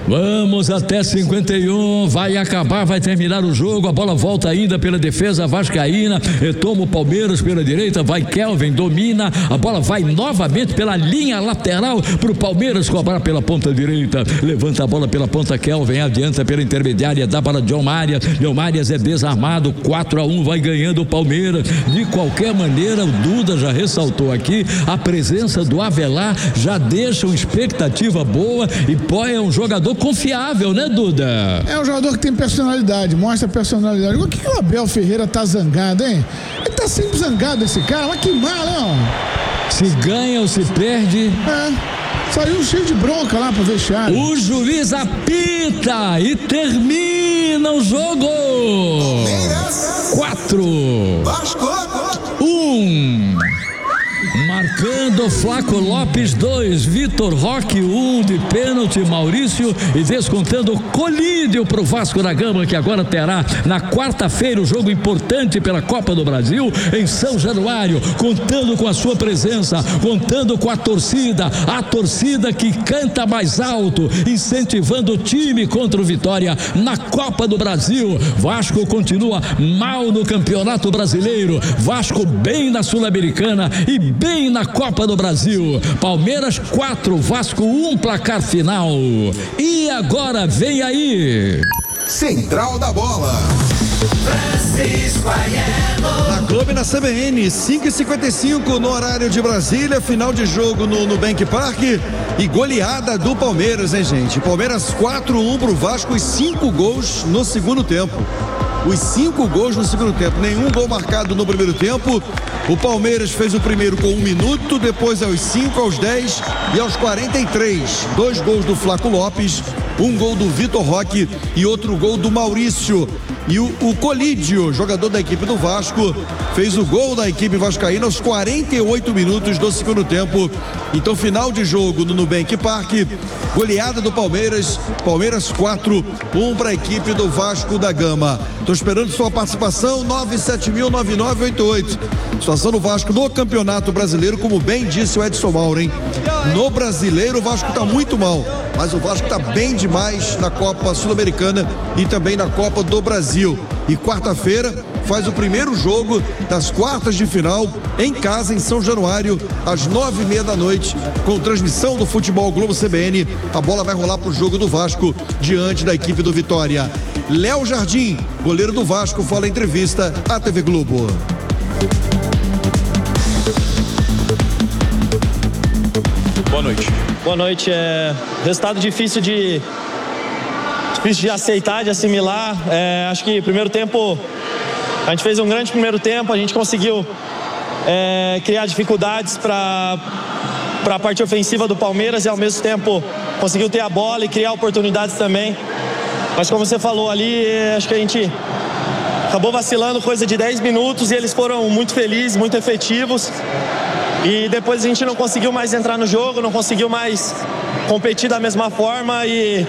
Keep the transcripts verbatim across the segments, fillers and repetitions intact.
Vamos até cinquenta e um, vai acabar, vai terminar o jogo, a bola volta ainda pela defesa vascaína, retoma o Palmeiras pela direita, vai Kelvin, domina, a bola vai novamente pela linha lateral pro Palmeiras cobrar pela ponta direita, levanta a bola pela ponta Kelvin, adianta pela intermediária, dá para John Marias, John Marias é desarmado, quatro a um, vai ganhando o Palmeiras. De qualquer maneira, o Duda já ressaltou aqui, a presença do Avelar já deixa uma expectativa boa e pô, é um jogador confiável, né, Duda? É um jogador que tem personalidade, mostra personalidade. O que o Abel Ferreira tá zangado, hein? Ele tá sempre zangado, esse cara, mas que mal, não? Se ganha ou se perde. É, saiu cheio de bronca lá pro vestiário. O juiz apita e termina o jogo. Quatro. Um. Marcando Flaco Lopes, dois, Vitor Roque, um de pênalti, Maurício, e descontando Colídio pro Vasco da Gama, que agora terá na quarta-feira o jogo importante pela Copa do Brasil em São Januário, contando com a sua presença, contando com a torcida, a torcida que canta mais alto, incentivando o time contra o Vitória na Copa do Brasil. Vasco continua mal no Campeonato Brasileiro, Vasco bem na Sul-Americana e bem na Copa do Brasil. Palmeiras quatro, Vasco um, placar final. E agora vem aí Central da Bola. Francisco Aiello. Na Globo e na C B N, cinco e cinquenta e cinco no horário de Brasília, final de jogo no Nubank Park e goleada do Palmeiras, hein, gente? Palmeiras quatro a um pro Vasco e cinco gols no segundo tempo. Os cinco gols no segundo tempo, nenhum gol marcado no primeiro tempo. O Palmeiras fez o primeiro com um minuto, depois aos cinco, aos dez e aos quarenta e três. Dois gols do Flaco Lopes, um gol do Vitor Roque e outro gol do Maurício. E o, o Colídio, jogador da equipe do Vasco, fez o gol da equipe vascaína aos quarenta e oito minutos do segundo tempo. Então, final de jogo no Nubank Park, goleada do Palmeiras, Palmeiras quatro, um para a equipe do Vasco da Gama. Estou esperando sua participação, nove sete mil nove nove oito oito. Situação do Vasco no Campeonato Brasileiro, como bem disse o Edson Mauro, hein? No Brasileiro o Vasco está muito mal, mas o Vasco está bem demais na Copa Sul-Americana e também na Copa do Brasil. E quarta-feira faz o primeiro jogo das quartas de final em casa, em São Januário, às nove e meia da noite, com transmissão do Futebol Globo C B N. A bola vai rolar pro jogo do Vasco diante da equipe do Vitória. Léo Jardim, goleiro do Vasco, fala em entrevista à T V Globo. Boa noite. Boa noite. É resultado difícil de difícil de aceitar, de assimilar. É, acho que primeiro tempo a gente fez um grande primeiro tempo, a gente conseguiu é, criar dificuldades para para a parte ofensiva do Palmeiras e ao mesmo tempo conseguiu ter a bola e criar oportunidades também. Mas como você falou ali, acho que a gente acabou vacilando coisa de dez minutos e eles foram muito felizes, muito efetivos. E depois a gente não conseguiu mais entrar no jogo, não conseguiu mais competir da mesma forma e,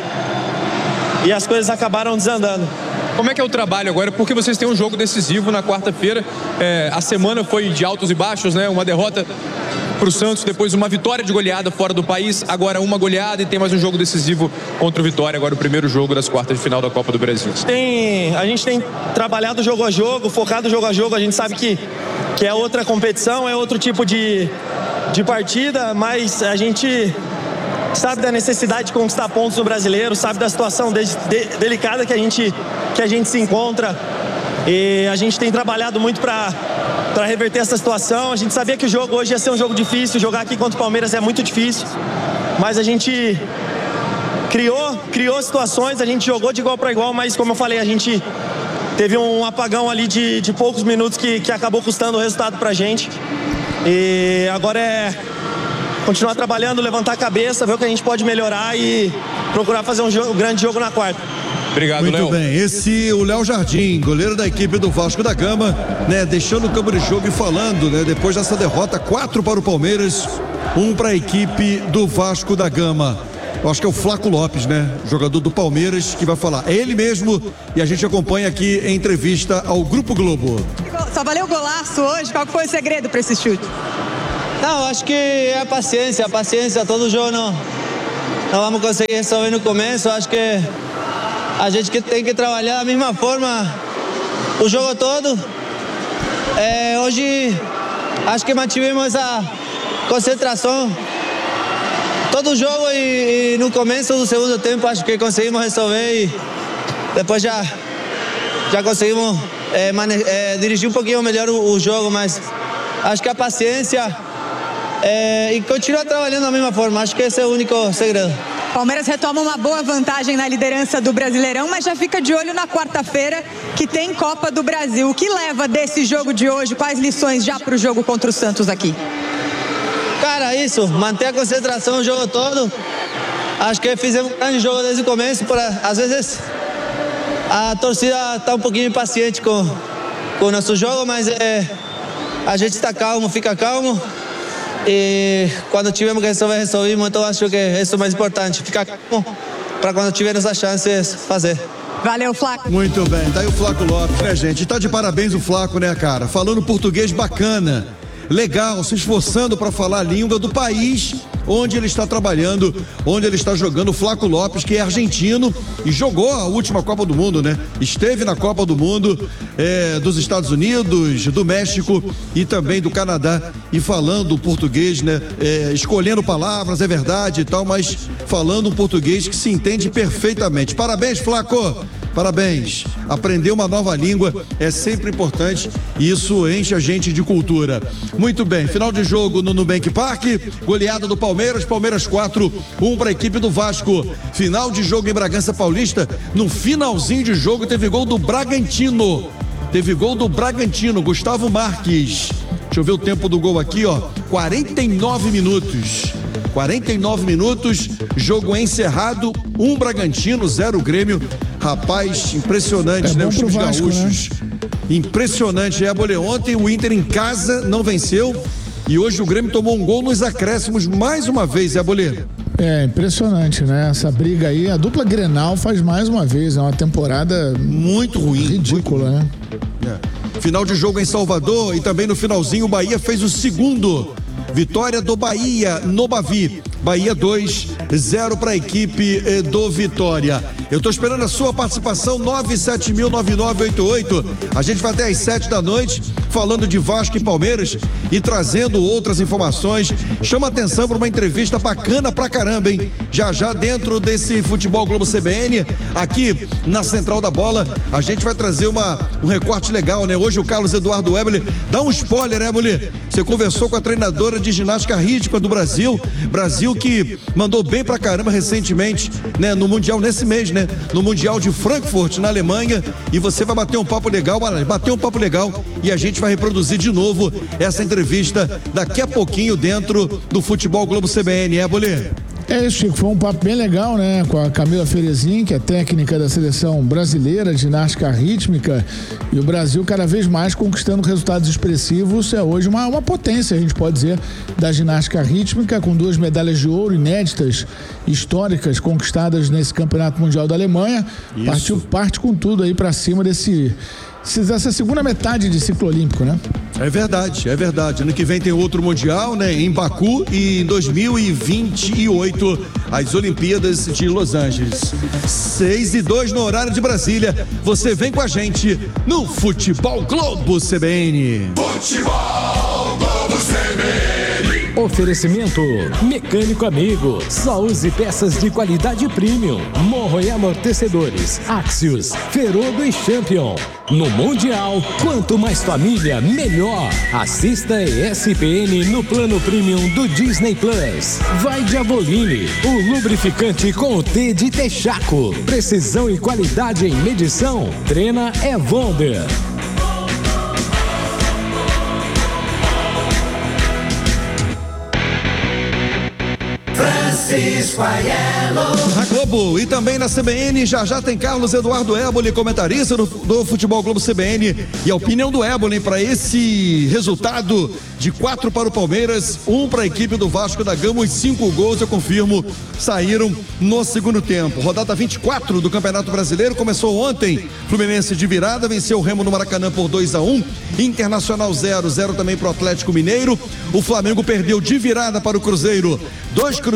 e as coisas acabaram desandando. Como é que é o trabalho agora? Porque vocês têm um jogo decisivo na quarta-feira. É, a semana foi de altos e baixos, né? Uma derrota para o Santos, depois uma vitória de goleada fora do país, agora uma goleada e tem mais um jogo decisivo contra o Vitória, agora o primeiro jogo das quartas de final da Copa do Brasil. Tem, a gente tem trabalhado jogo a jogo, focado jogo a jogo, a gente sabe que, que é outra competição, é outro tipo de, de partida, mas a gente sabe da necessidade de conquistar pontos no Brasileiro, sabe da situação de, de, delicada que a, gente, que a gente se encontra e a gente tem trabalhado muito para para reverter essa situação. A gente sabia que o jogo hoje ia ser um jogo difícil, jogar aqui contra o Palmeiras é muito difícil, mas a gente criou, criou situações, a gente jogou de igual para igual, mas como eu falei, a gente teve um apagão ali de, de poucos minutos que, que acabou custando o resultado pra gente. E agora é continuar trabalhando, levantar a cabeça, ver o que a gente pode melhorar e procurar fazer um, jogo, um grande jogo na quarta. Obrigado, Muito Léo. bem, esse o Léo Jardim, goleiro da equipe do Vasco da Gama, né, deixando o campo de jogo e falando, né, depois dessa derrota, quatro para o Palmeiras, um para a equipe do Vasco da Gama. Eu acho que é o Flaco Lopes, né, jogador do Palmeiras, que vai falar. É ele mesmo e a gente acompanha aqui em entrevista ao Grupo Globo. Só valeu o golaço hoje, qual foi o segredo para esse chute? Não, acho que é a paciência, a paciência, todo jogo não, não vamos conseguir resolver no começo. Acho que a gente que tem que trabalhar da mesma forma o jogo todo. É, hoje acho que mantivemos essa concentração todo o jogo e, e no começo do segundo tempo acho que conseguimos resolver e depois já, já conseguimos é, mane- é, dirigir um pouquinho melhor o, o jogo, mas acho que a paciência é, e continuar trabalhando da mesma forma, acho que esse é o único segredo. Palmeiras retoma uma boa vantagem na liderança do Brasileirão, mas já fica de olho na quarta-feira, que tem Copa do Brasil. O que leva desse jogo de hoje? Quais lições já para o jogo contra o Santos aqui? Cara, isso, manter a concentração o jogo todo. Acho que fizemos um grande jogo desde o começo. Pra, às vezes a torcida está um pouquinho impaciente com, com o nosso jogo, mas é, a gente está calmo, fica calmo. E quando tivermos que resolver, resolvemos. Então acho que isso é o mais importante, ficar calmo para quando tivermos as chances fazer. Valeu, Flaco. Muito bem, tá aí o Flaco Lopes, né, gente? Tá de parabéns o Flaco, né, cara? Falando português bacana, legal, se esforçando para falar a língua do país onde ele está trabalhando, onde ele está jogando. O Flaco Lopes, que é argentino e jogou a última Copa do Mundo, né? Esteve na Copa do Mundo é, dos Estados Unidos, do México e também do Canadá, e falando português, né? É, escolhendo palavras, é verdade e tal, mas falando um português que se entende perfeitamente. Parabéns, Flaco! Parabéns, aprender uma nova língua é sempre importante e isso enche a gente de cultura. Muito bem, final de jogo no Nubank Park, goleada do Palmeiras, Palmeiras quatro, um para a equipe do Vasco. Final de jogo em Bragança Paulista, no finalzinho de jogo teve gol do Bragantino, teve gol do Bragantino, Gustavo Marques. Deixa eu ver o tempo do gol aqui, ó, quarenta e nove minutos. quarenta e nove minutos, jogo encerrado, um Bragantino, zero Grêmio. Rapaz, impressionante, é né? Os times Vasco, gaúchos. Né? Impressionante, é, Bolê. Ontem o Inter em casa não venceu e hoje o Grêmio tomou um gol nos acréscimos mais uma vez, é, Bolê? É, impressionante, né? Essa briga aí, a dupla Grenal faz mais uma vez, é uma temporada muito ruim. Ridícula, muito... né? É. Final de jogo em Salvador e também no finalzinho o Bahia fez o segundo. Vitória do Bahia no Bavi. Bahia dois, zero para a equipe do Vitória. Eu tô esperando a sua participação, nove sete mil nove nove oito oito. A gente vai até às sete da noite falando de Vasco e Palmeiras e trazendo outras informações. Chama atenção para uma entrevista bacana pra caramba, hein? Já já dentro desse Futebol Globo C B N, aqui na Central da Bola, a gente vai trazer uma, um recorte legal, né? Hoje o Carlos Eduardo Weber dá um spoiler, né, mulher? Você conversou com a treinadora de ginástica rítmica do Brasil, Brasil que mandou bem pra caramba recentemente, né? No Mundial, nesse mês, né? No Mundial de Frankfurt, na Alemanha, e você vai bater um papo legal, bater um papo legal e a gente vai reproduzir de novo essa entrevista daqui a pouquinho dentro do Futebol Globo C B N, é, Bolê? É isso, Chico, foi um papo bem legal, né, com a Camila Ferezin, que é técnica da seleção brasileira de ginástica rítmica, e o Brasil cada vez mais conquistando resultados expressivos. É hoje uma, uma potência, a gente pode dizer, da ginástica rítmica, com duas medalhas de ouro inéditas, históricas, conquistadas nesse Campeonato Mundial da Alemanha. Isso. Partiu, parte com tudo aí pra cima desse... essa segunda metade de ciclo olímpico, né? É verdade, é verdade. Ano que vem tem outro Mundial, né? Em Baku, e em dois mil e vinte e oito as Olimpíadas de Los Angeles. seis e dois no horário de Brasília. Você vem com a gente no Futebol Globo C B N. Futebol Globo C B N. Oferecimento Mecânico Amigo, só use peças de qualidade premium. Morro e amortecedores, Axios, Ferodo e Champion. No Mundial, quanto mais família, melhor. Assista E S P N no plano premium do Disney Plus. Vai de Avoline, o lubrificante com o T de Texaco. Precisão e qualidade em medição. Treina é Wonder. Francisco Aiello. Na Globo e também na C B N, já já tem Carlos Eduardo Éboli, comentarista do, do Futebol Globo C B N, e a opinião do Éboli para esse resultado de quatro para o Palmeiras, um para a equipe do Vasco da Gama. Os cinco gols, eu confirmo, saíram no segundo tempo. Rodada vinte e quatro do Campeonato Brasileiro começou ontem. Fluminense de virada venceu o Remo no Maracanã por dois a um. Internacional zero, zero também para o Atlético Mineiro. O Flamengo perdeu de virada para o Cruzeiro. Dois Cruzeiro,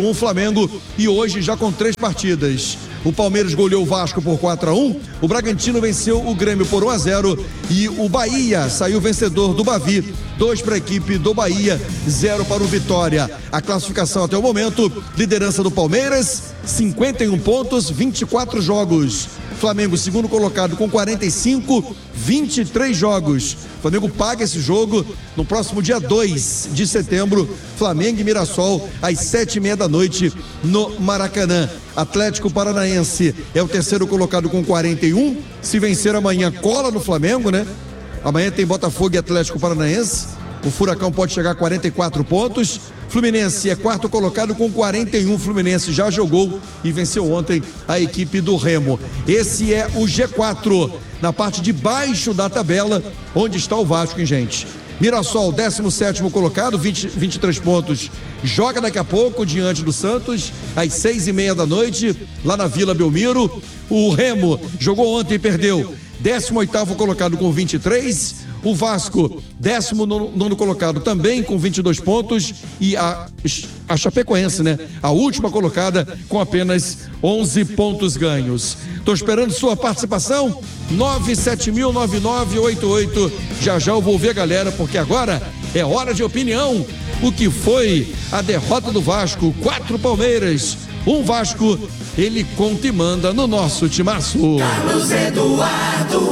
um o Flamengo e hoje já com três partidas. O Palmeiras goleou o Vasco por quatro a um, o Bragantino venceu o Grêmio por um a zero e o Bahia saiu vencedor do Bavi, dois para a equipe do Bahia, zero para o Vitória. A classificação até o momento, liderança do Palmeiras, cinquenta e um pontos, vinte e quatro jogos. Flamengo, segundo colocado com quarenta e cinco, vinte e três jogos. Flamengo paga esse jogo no próximo dia dois de setembro. Flamengo e Mirassol, às sete e meia da noite, no Maracanã. Atlético Paranaense é o terceiro colocado com quarenta e um. Se vencer amanhã, cola no Flamengo, né? Amanhã tem Botafogo e Atlético Paranaense. O Furacão pode chegar a quarenta e quatro pontos. Fluminense é quarto colocado com quarenta e um. Fluminense já jogou e venceu ontem a equipe do Remo. Esse é o G quatro, na parte de baixo da tabela, onde está o Vasco, hein, gente? Mirassol, décimo sétimo colocado, vinte, vinte e três pontos. Joga daqui a pouco diante do Santos, às seis e meia da noite, lá na Vila Belmiro. O Remo jogou ontem e perdeu. décimo oitavo colocado com vinte e três. O Vasco, décimo nono colocado também com vinte e dois pontos. E a, a Chapecoense, né? A última colocada com apenas onze pontos ganhos. Estou esperando sua participação. nove sete mil nove nove oito oito. Já já eu vou ver a galera, porque agora é hora de opinião. O que foi a derrota do Vasco? Quatro Palmeiras, um Vasco. Ele conta e manda no nosso timaço. Carlos Eduardo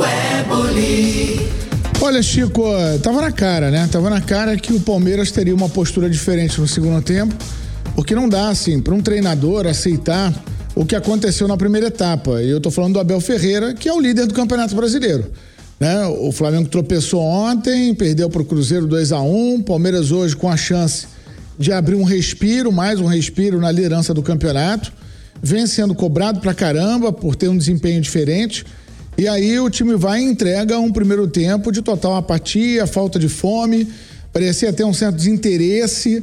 Eboli. Olha, Chico, tava na cara, né? Tava na cara que o Palmeiras teria uma postura diferente no segundo tempo, porque não dá, assim, para um treinador aceitar o que aconteceu na primeira etapa. E eu tô falando do Abel Ferreira, que é o líder do Campeonato Brasileiro, né? O Flamengo tropeçou ontem, perdeu pro Cruzeiro dois a um, Palmeiras hoje com a chance de abrir um respiro, mais um respiro na liderança do campeonato, vem sendo cobrado pra caramba por ter um desempenho diferente. E aí o time vai e entrega um primeiro tempo de total apatia, falta de fome, parecia ter um certo desinteresse,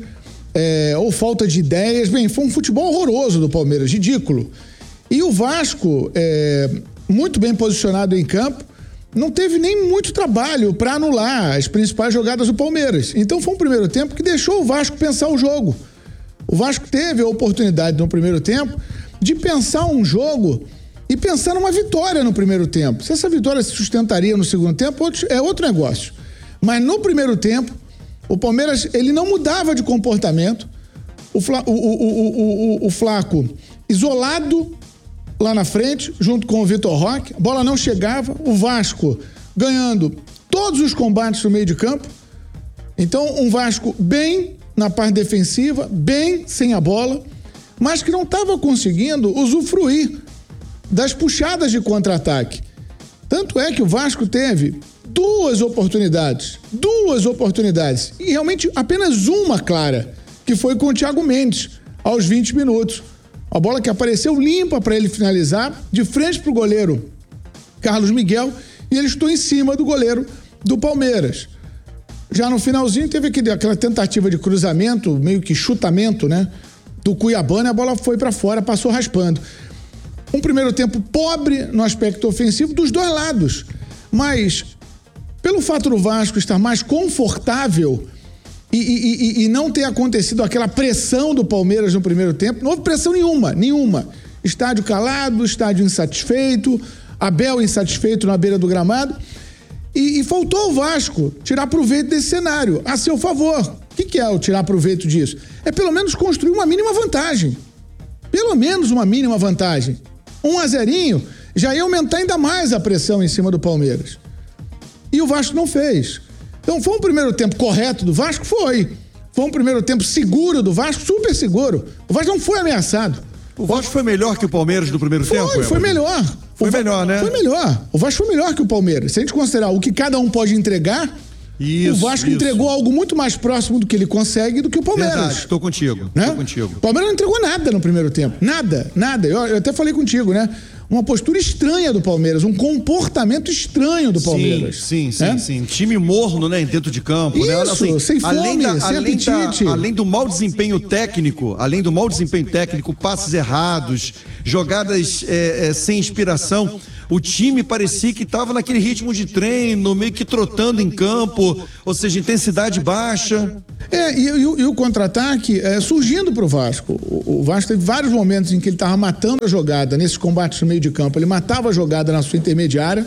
é, ou falta de ideias. Bem, foi um futebol horroroso do Palmeiras, ridículo. E o Vasco, é, muito bem posicionado em campo, não teve nem muito trabalho para anular as principais jogadas do Palmeiras. Então foi um primeiro tempo que deixou o Vasco pensar o jogo. O Vasco teve a oportunidade no primeiro tempo de pensar um jogo e pensar numa vitória no primeiro tempo. Se essa vitória se sustentaria no segundo tempo, é outro negócio. Mas no primeiro tempo, o Palmeiras, ele não mudava de comportamento. O, Fla, o, o, o, o, o Flaco isolado lá na frente, junto com o Vitor Roque, a bola não chegava. O Vasco ganhando todos os combates no meio de campo. Então, um Vasco bem na parte defensiva, bem sem a bola, mas que não estava conseguindo usufruir das puxadas de contra-ataque. Tanto é que o Vasco teve duas oportunidades, duas oportunidades, e realmente apenas uma clara, que foi com o Thiago Mendes, aos vinte minutos. A bola que apareceu limpa para ele finalizar, de frente para o goleiro Carlos Miguel, e ele estou em cima do goleiro do Palmeiras. Já no finalzinho teve aquele, aquela tentativa de cruzamento, meio que chutamento, né? Do Cuiabano, e a bola foi para fora, passou raspando. Um primeiro tempo pobre no aspecto ofensivo dos dois lados, mas pelo fato do Vasco estar mais confortável e, e, e, e não ter acontecido aquela pressão do Palmeiras no primeiro tempo, não houve pressão nenhuma, nenhuma. Estádio calado, estádio insatisfeito, Abel insatisfeito na beira do gramado, e, e faltou ao Vasco tirar proveito desse cenário, a seu favor. O que, que é o tirar proveito disso? É pelo menos construir uma mínima vantagem. Pelo menos uma mínima vantagem. Um a zerinho já ia aumentar ainda mais a pressão em cima do Palmeiras. E o Vasco não fez. Então foi um primeiro tempo correto do Vasco? Foi. Foi um primeiro tempo seguro do Vasco? Super seguro. O Vasco não foi ameaçado. O Vasco foi melhor que o Palmeiras no primeiro foi, tempo? Foi, foi melhor. Foi melhor, né? Foi melhor. O Vasco foi melhor que o Palmeiras. Se a gente considerar o que cada um pode entregar, isso, o Vasco isso. entregou algo muito mais próximo do que ele consegue do que o Palmeiras. Verdade, estou contigo. Né? Estou contigo. O Palmeiras não entregou nada no primeiro tempo. Nada, nada. Eu, eu até falei contigo, né? Uma postura estranha do Palmeiras, um comportamento estranho do Palmeiras. Sim, sim, né? sim, sim. Time morno, né? Dentro de campo. Isso, né? Assim, sem fome, além da, sem além apetite. Da, além do mau desempenho técnico, além do mau desempenho técnico, passes errados, jogadas é, é, sem inspiração, O time parecia que estava naquele ritmo de treino, meio que trotando em campo, ou seja, intensidade baixa. É, e, e, e o contra-ataque é, surgindo para o Vasco. O Vasco teve vários momentos em que ele estava matando a jogada nesses combates no meio de campo. Ele matava a jogada na sua intermediária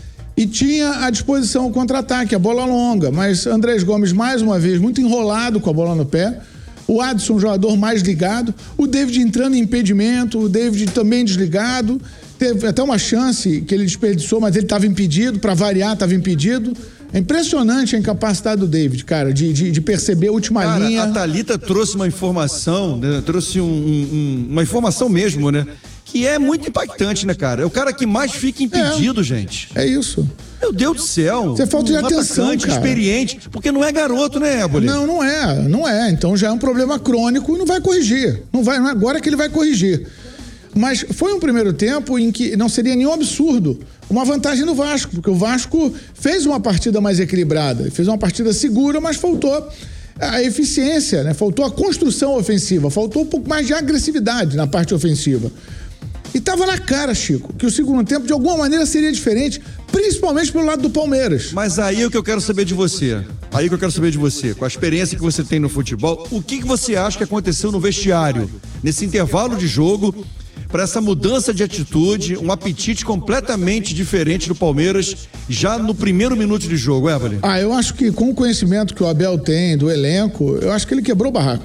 e tinha à disposição o contra-ataque, a bola longa. Mas Andrés Gomes, mais uma vez, muito enrolado com a bola no pé. O Adson, jogador mais ligado. O David entrando em impedimento. O David também desligado. Teve até uma chance que ele desperdiçou, mas ele estava impedido. Para variar, estava impedido. É impressionante a incapacidade do David, cara, de, de, de perceber a última cara, linha. A Thalita trouxe uma informação, né? trouxe um, um, uma informação mesmo, né? Que é muito impactante, né, cara? É o cara que mais fica impedido, é, gente. É isso. Meu Deus do céu. Você falta de um atenção, atacante cara. experiente, porque não é garoto, né, Éboli? Não, não é, não é. Então já é um problema crônico e não vai corrigir. Não vai, não é agora que ele vai corrigir. Mas foi um primeiro tempo em que não seria nenhum absurdo uma vantagem do Vasco, porque o Vasco fez uma partida mais equilibrada, fez uma partida segura, mas faltou a eficiência, né? Faltou a construção ofensiva, faltou um pouco mais de agressividade na parte ofensiva. E tava na cara, Chico, que o segundo tempo de alguma maneira seria diferente, principalmente pelo lado do Palmeiras. Mas aí é o que eu quero saber de você. Aí é o que eu quero saber de você, com a experiência que você tem no futebol, o que, que você acha que aconteceu no vestiário, nesse intervalo de jogo, para essa mudança de atitude, um apetite completamente diferente do Palmeiras já no primeiro minuto de jogo, Éboli? Ah, eu acho que com o conhecimento que o Abel tem do elenco, eu acho que ele quebrou o barraco.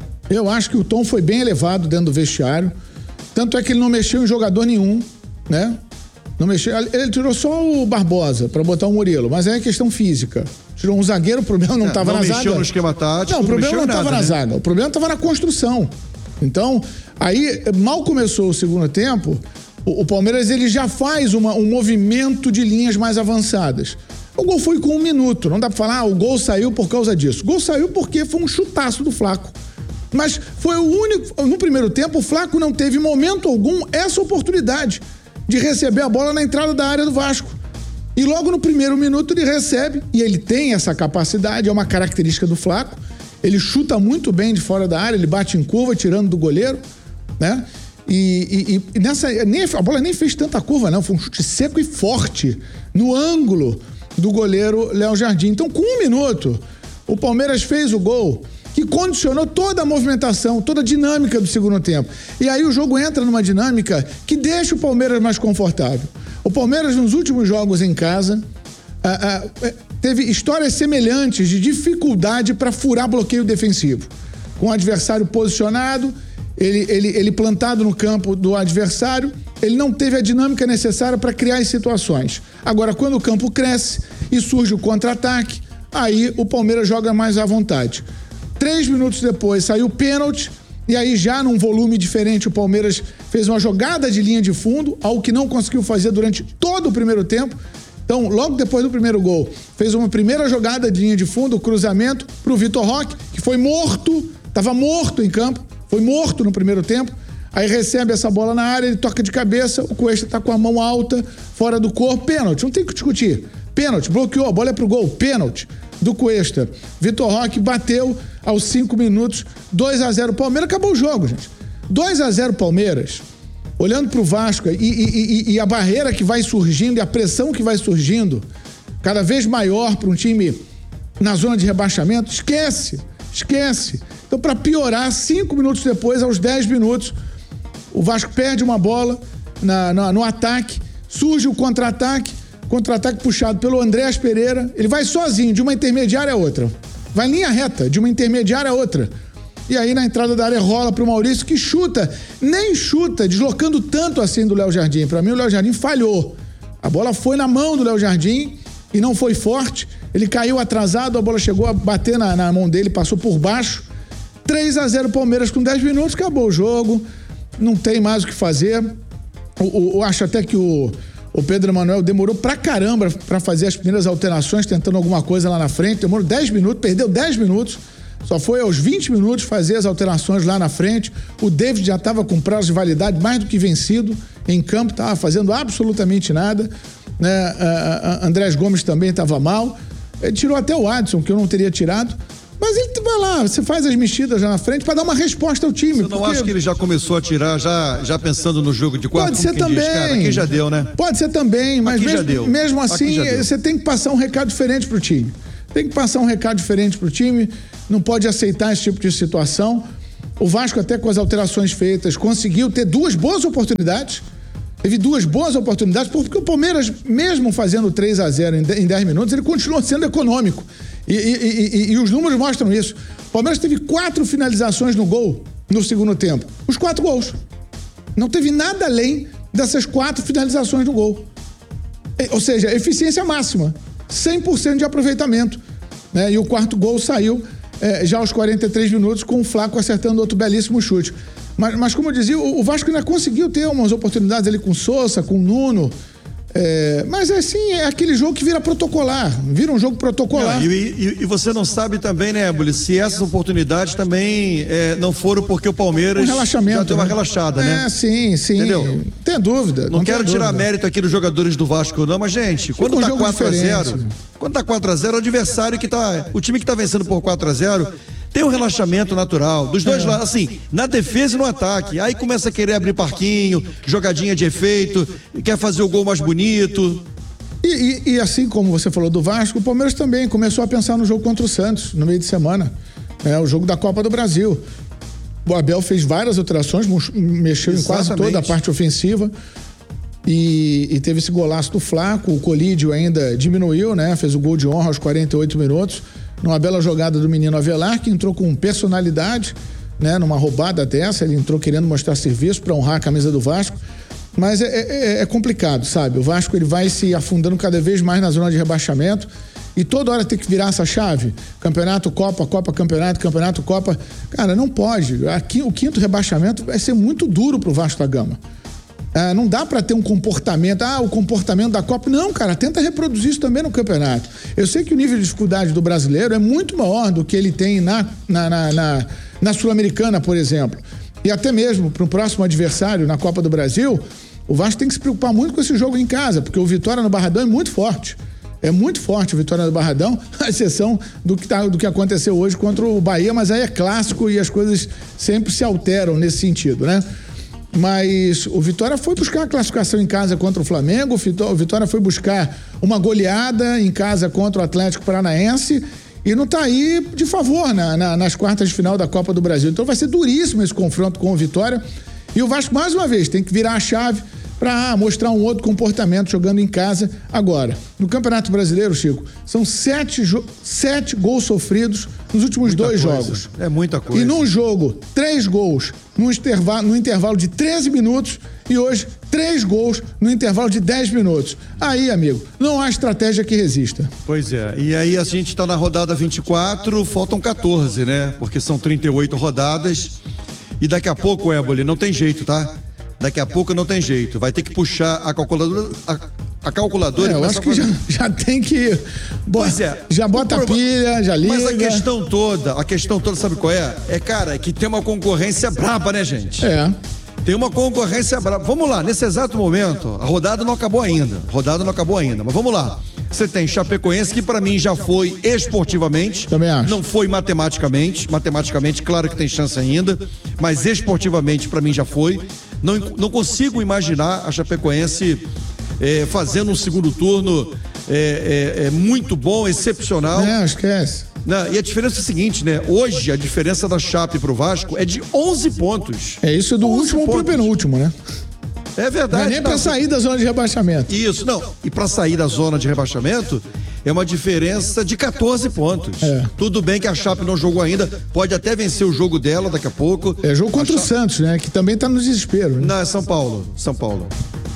Eu acho que o tom foi bem elevado dentro do vestiário, tanto é que ele não mexeu em jogador nenhum, né? Não mexeu, ele tirou só o Barbosa para botar o Murilo, mas aí é questão física. Tirou um zagueiro, o problema não estava na zaga. Não mexeu no esquema tático, não, o problema não estava na né? zaga, o problema estava na construção. Então, aí, mal começou o segundo tempo, o, o Palmeiras ele já faz uma, um movimento de linhas mais avançadas. O gol foi com um minuto, não dá pra falar, ah, o gol saiu por causa disso. O gol saiu porque foi um chutaço do Flaco. Mas foi o único, no primeiro tempo, o Flaco não teve momento algum essa oportunidade de receber a bola na entrada da área do Vasco. E logo no primeiro minuto ele recebe, e ele tem essa capacidade, é uma característica do Flaco. Ele chuta muito bem de fora da área, ele bate em curva, tirando do goleiro, né? E, e, e nessa, nem, a bola nem fez tanta curva, não. Foi um chute seco e forte no ângulo do goleiro Léo Jardim. Então, com um minuto, o Palmeiras fez o gol que condicionou toda a movimentação, toda a dinâmica do segundo tempo. E aí o jogo entra numa dinâmica que deixa o Palmeiras mais confortável. O Palmeiras, nos últimos jogos em casa, ah, ah, teve histórias semelhantes de dificuldade para furar bloqueio defensivo. Com o adversário posicionado, ele, ele, ele plantado no campo do adversário, ele não teve a dinâmica necessária para criar as situações. Agora, quando o campo cresce e surge o contra-ataque, aí o Palmeiras joga mais à vontade. Três minutos depois saiu o pênalti, e aí já num volume diferente o Palmeiras fez uma jogada de linha de fundo, algo que não conseguiu fazer durante todo o primeiro tempo. Então, logo depois do primeiro gol, fez uma primeira jogada de linha de fundo, cruzamento para o Vitor Roque, que foi morto, estava morto em campo, foi morto no primeiro tempo. Aí recebe essa bola na área, ele toca de cabeça, o Cuesta está com a mão alta, fora do corpo, pênalti, não tem o que discutir. Pênalti, bloqueou, a bola é pro gol, pênalti do Cuesta. Vitor Roque bateu aos cinco minutos, dois a zero Palmeiras, acabou o jogo, gente. dois a zero Palmeiras. Olhando para o Vasco e, e, e, e a barreira que vai surgindo e a pressão que vai surgindo cada vez maior para um time na zona de rebaixamento, esquece, esquece. Então, para piorar, cinco minutos depois, aos dez minutos, o Vasco perde uma bola na, na, no ataque, surge o contra-ataque, contra-ataque puxado pelo Andrés Pereira, ele vai sozinho, de uma intermediária a outra, vai em linha reta, de uma intermediária a outra. E aí na entrada da área rola pro Maurício, que chuta, nem chuta, deslocando tanto assim do Léo Jardim. Para mim o Léo Jardim falhou. A bola foi na mão do Léo Jardim e não foi forte. Ele caiu atrasado, a bola chegou a bater na, na mão dele, passou por baixo. três a zero Palmeiras com dez minutos, acabou o jogo. Não tem mais o que fazer. Eu acho até que o, o Pedro Emanuel demorou pra caramba pra fazer as primeiras alterações, tentando alguma coisa lá na frente. Demorou dez minutos, perdeu dez minutos. Só foi aos vinte minutos fazer as alterações lá na frente. O David já estava com prazo de validade mais do que vencido em campo, estava fazendo absolutamente nada, né? A, a Andrés Gomes também estava mal. Ele tirou até o Adson, que eu não teria tirado. Mas ele vai lá, você faz as mexidas já na frente para dar uma resposta ao time. Você não porque... acha que ele já começou a tirar, já, já pensando no jogo de quarto? Pode ser também. Diz, cara, aqui já deu, né? Pode ser também, mas aqui mesmo, já deu. mesmo assim, você tem que passar um recado diferente pro time. Tem que passar um recado diferente pro time, não pode aceitar esse tipo de situação. O Vasco, até com as alterações feitas, conseguiu ter duas boas oportunidades. Teve duas boas oportunidades, porque o Palmeiras, mesmo fazendo três a zero em dez minutos, ele continuou sendo econômico. E, e, e, e os números mostram isso. O Palmeiras teve quatro finalizações no gol no segundo tempo. Os quatro gols. Não teve nada além dessas quatro finalizações no gol. Ou seja, eficiência máxima. cem por cento de aproveitamento. Né? E o quarto gol saiu é, já aos quarenta e três minutos, com o Flaco acertando outro belíssimo chute. Mas, mas como eu dizia, o, o Vasco ainda conseguiu ter umas oportunidades ali com o Sousa, com o Nuno. É, mas é assim, é aquele jogo que vira protocolar, vira um jogo protocolar. Não, e, e, e você não sabe também, né, Éboli, se essas oportunidades também é, não foram porque o Palmeiras um relaxamento, já deu uma né? relaxada, é, né? É, sim, sim. Entendeu? Tem dúvida. Não, não quero tirar dúvida. mérito aqui dos jogadores do Vasco, não, mas, gente, quando um tá jogo quatro a zero, diferente. quando tá quatro a zero, o adversário que tá, o time que tá vencendo por quatro a zero, tem um relaxamento natural, dos dois é. lados, assim, na defesa e no ataque. Aí começa a querer abrir parquinho, jogadinha de efeito, quer fazer o gol mais bonito. E, e, e assim como você falou do Vasco, o Palmeiras também começou a pensar no jogo contra o Santos, no meio de semana. É o jogo da Copa do Brasil. O Abel fez várias alterações, mexeu Exatamente. em quase toda a parte ofensiva. E, e teve esse golaço do Flaco, o Colídio ainda diminuiu, né? Fez o gol de honra aos quarenta e oito minutos. Numa bela jogada do menino Avelar, que entrou com personalidade, né? Numa roubada dessa, ele entrou querendo mostrar serviço para honrar a camisa do Vasco. Mas é, é, é complicado, sabe? O Vasco ele vai se afundando cada vez mais na zona de rebaixamento e toda hora tem que virar essa chave. Campeonato, Copa, Copa, Campeonato, Campeonato, Copa. Cara, não pode. Aqui, o quinto rebaixamento vai ser muito duro pro Vasco da Gama. Ah, não dá para ter um comportamento, ah, o comportamento da Copa. Não, cara, tenta reproduzir isso também no campeonato. Eu sei que o nível de dificuldade do brasileiro é muito maior do que ele tem na, na, na, na, na Sul-Americana, por exemplo. E até mesmo para o próximo adversário na Copa do Brasil, o Vasco tem que se preocupar muito com esse jogo em casa, porque o Vitória no Barradão é muito forte. É muito forte o Vitória no Barradão, à exceção do que, tá, do que aconteceu hoje contra o Bahia, mas aí é clássico e as coisas sempre se alteram nesse sentido, né? Mas o Vitória foi buscar a classificação em casa contra o Flamengo, o Vitória foi buscar uma goleada em casa contra o Atlético Paranaense e não tá aí de favor na, na, nas quartas de final da Copa do Brasil. Então vai ser duríssimo esse confronto com o Vitória. E o Vasco, mais uma vez, tem que virar a chave para ah, mostrar um outro comportamento jogando em casa. Agora, no Campeonato Brasileiro, Chico, são sete, jo- sete gols sofridos nos últimos muita dois coisa. jogos. É muita coisa. E num jogo, três gols no intervalo, no intervalo de treze minutos e hoje, três gols no intervalo de dez minutos. Aí, amigo, não há estratégia que resista. Pois é. E aí a gente está na rodada vinte e quatro, faltam catorze, né? Porque são trinta e oito rodadas. E daqui a pouco, Éboli, não tem jeito, tá? Daqui a pouco não tem jeito. Vai ter que puxar a calculadora. A, a calculadora. É, eu acho que já, já tem que. Bo- Pois é. Já bota a pilha, já liga. Mas a questão toda, a questão toda, sabe qual é? É, cara, é que tem uma concorrência braba, né, gente? É. Tem uma concorrência braba. Vamos lá, nesse exato momento, a rodada não acabou ainda. A rodada não acabou ainda, mas vamos lá. Você tem Chapecoense, que pra mim já foi esportivamente. Também acho. Não foi matematicamente. Matematicamente, claro que tem chance ainda, mas esportivamente pra mim já foi. Não, não consigo imaginar a Chapecoense é, fazendo um segundo turno é, é, é muito bom, excepcional. Não, esquece. Não, e a diferença é a seguinte, né? Hoje, a diferença da Chape pro Vasco é de onze pontos. É isso do último pro penúltimo, né? É verdade. Não é nem pra não. sair da zona de rebaixamento. Isso, não. E pra sair da zona de rebaixamento, é uma diferença de catorze pontos. É. Tudo bem que a Chape não jogou ainda, pode até vencer o jogo dela daqui a pouco. É jogo contra a o Chape... Santos, né? Que também tá no desespero. Né? Não, é São Paulo. São Paulo.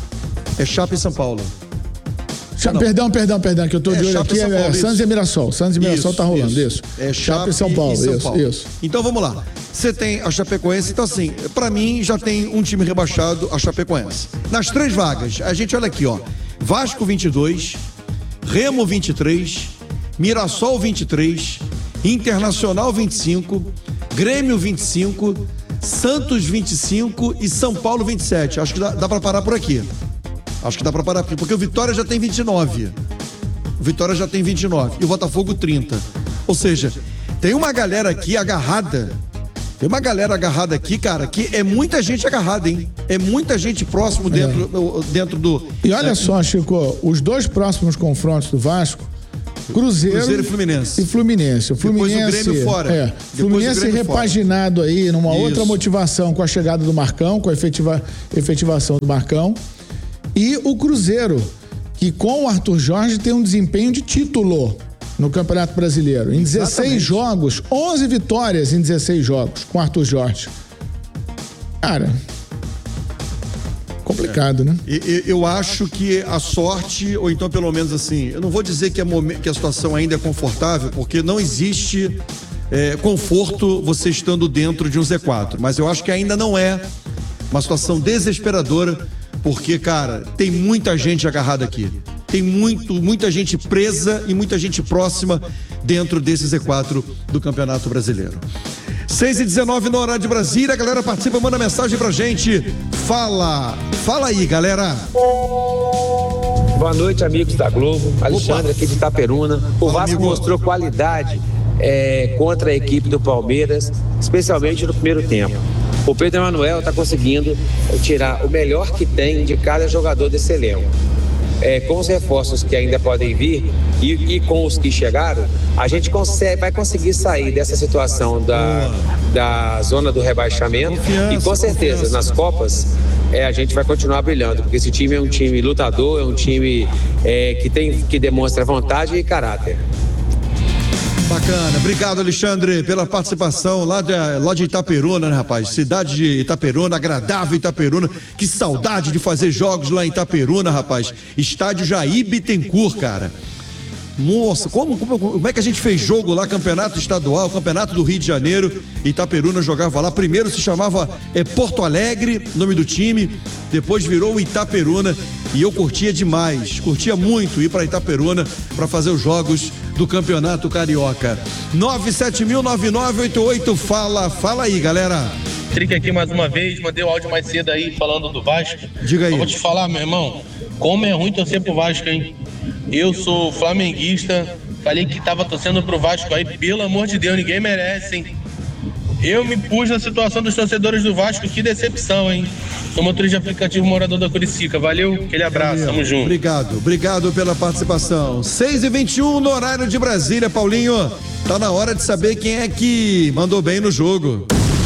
É Chape e São Paulo. Cha- perdão, perdão, perdão, que eu tô É, de olho Chape aqui. e São É, Paulo, Santos isso. e Mirassol. Santos e Mirassol Isso, tá rolando, isso. isso. É Chape e São Paulo, e São isso, Paulo. isso. Então vamos lá. Você tem a Chapecoense, então assim, pra mim já tem um time rebaixado, a Chapecoense. Nas três vagas, a gente olha aqui, ó. Vasco vinte e dois, Remo vinte e três, Mirassol vinte e três, Internacional vinte e cinco, Grêmio vinte e cinco, Santos vinte e cinco e São Paulo vinte e sete. Acho que dá, dá pra parar por aqui. Acho que dá pra parar por aqui, porque o Vitória já tem vinte e nove. O Vitória já tem vinte e nove e o Botafogo trinta. Ou seja, tem uma galera aqui agarrada. Tem uma galera agarrada aqui, cara, que é muita gente agarrada, hein? É muita gente próximo dentro, é. dentro do... E olha é, só, Chico, os dois próximos confrontos do Vasco, Cruzeiro, Cruzeiro e Fluminense. E Fluminense. O Fluminense, Depois o Grêmio fora. É, Depois Fluminense o Grêmio repaginado fora. aí numa Isso. outra motivação com a chegada do Marcão, com a efetiva, efetivação do Marcão. E o Cruzeiro, que com o Arthur Jorge tem um desempenho de título no Campeonato Brasileiro. Em dezesseis Exatamente. jogos, onze vitórias em dezesseis jogos com o Arthur Jorge. Cara, complicado, é. né? Eu, eu acho que a sorte, ou então pelo menos assim, eu não vou dizer que a, que a situação ainda é confortável, porque não existe é, conforto você estando dentro de um Z quatro, mas eu acho que ainda não é uma situação desesperadora, porque, cara, tem muita gente agarrada aqui. Tem muito, muita gente presa e muita gente próxima dentro desse Z quatro do Campeonato Brasileiro. seis e dezenove no horário de Brasília, a galera participa, manda mensagem pra gente. Fala, fala aí, galera. Boa noite, amigos da Globo. Alexandre Opa. aqui de Itaperuna. O Fala, Vasco amigo. mostrou qualidade é, contra a equipe do Palmeiras, especialmente no primeiro tempo. O Pedro Emanuel está conseguindo tirar o melhor que tem de cada jogador desse elenco. É, com os reforços que ainda podem vir e, e com os que chegaram, a gente consegue, vai conseguir sair dessa situação da, da zona do rebaixamento. Confiança, e com certeza, confiança. Nas Copas, é, a gente vai continuar brilhando, porque esse time é um time lutador, é um time é, que, tem, que demonstra vontade e caráter. Bacana, obrigado, Alexandre, pela participação lá de, lá de Itaperuna, né, rapaz? Cidade de Itaperuna, agradável Itaperuna. Que saudade de fazer jogos lá em Itaperuna, rapaz. Estádio Jair Bittencourt, cara. Nossa, como, como, como é que a gente fez jogo lá, campeonato estadual, campeonato do Rio de Janeiro, Itaperuna jogava lá, primeiro se chamava é, Porto Alegre, nome do time, depois virou Itaperuna e eu curtia demais, curtia muito ir para Itaperuna para fazer os jogos do Campeonato Carioca. nove sete mil nove nove oito oito, fala, fala aí, galera. Trick aqui mais uma vez, mandei o áudio mais cedo aí falando do Vasco. Diga aí. Eu vou te falar, meu irmão, como é ruim torcer pro Vasco, hein? Eu sou flamenguista, falei que tava torcendo pro Vasco aí, pelo amor de Deus, ninguém merece, hein? Eu me pus na situação dos torcedores do Vasco, que decepção, hein? Sou motorista de aplicativo, morador da Curicica, valeu, aquele abraço, tamo junto. Obrigado, obrigado pela participação. seis e vinte e um no horário de Brasília, Paulinho, tá na hora de saber quem é que mandou bem no jogo.